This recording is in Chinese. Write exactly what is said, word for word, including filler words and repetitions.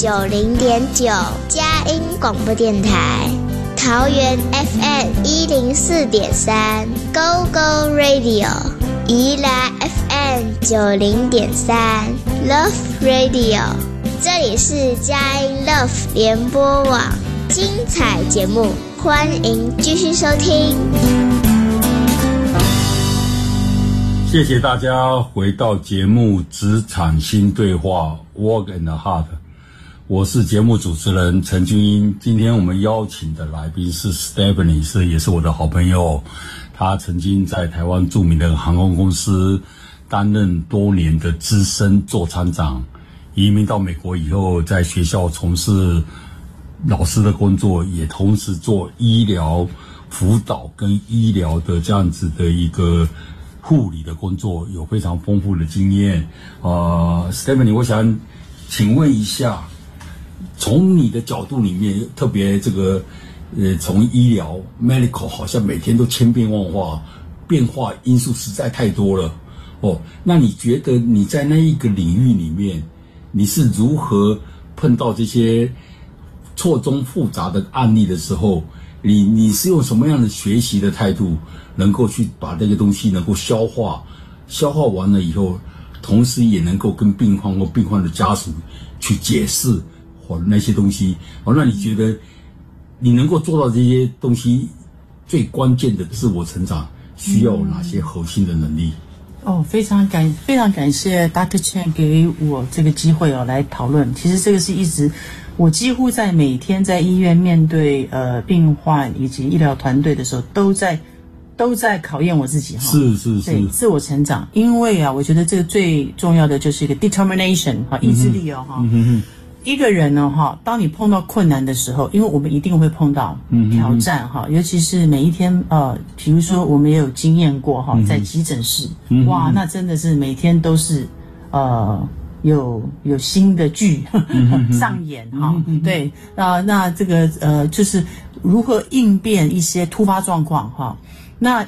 九零点九，佳音广播电台。桃园 F M 一零四点三 ，Go Go Radio。宜兰 F M 九零点三 ，Love Radio。这里是佳音 Love 联播网，精彩节目，欢迎继续收听。 谢谢大家回到节目《职场新对话》Work and Heart， 我是节目主持人陈君英。今天我们邀请的来宾是 Stephanie， 是也是我的好朋友。他曾经在台湾著名的航空公司担任多年的资深座舱长，移民到美国以后，在学校从事老师的工作，也同时做医疗辅导跟医疗的这样子的一个护理的工作，有非常丰富的经验。呃 Stephanie， 我想请问一下，从你的角度里面，特别这个呃，从医疗 medical 好像每天都千变万化，变化因素实在太多了哦。那你觉得你在那一个领域里面，你是如何碰到这些错综复杂的案例的时候，你你是用什么样的学习的态度，能够去把这个东西能够消化，消化完了以后，同时也能够跟病患或病患的家属去解释或那些东西哦。那你觉得你能够做到这些东西，最关键的自我成长需要哪些核心的能力？ 哦，非常感非常感谢 Doctor Chen 给我这个机会哦来讨论。其实这个是一直我几乎在每天在医院面对呃病患以及医疗团队的时候，都在都在考验我自己哈。 是是是， 对，自我成长。因为啊，我觉得这个最重要的就是一个 determination 哈，意志力哦哈。嗯哼哼。一个人呢，哈，当你碰到困难的时候，因为我们一定会碰到挑战哈，尤其是每一天，呃，比如说我们也有经验过哈，在急诊室，哇，那真的是每天都是，呃，有有新的剧上演哈，对，啊、呃，那这个呃，就是如何应变一些突发状况哈。那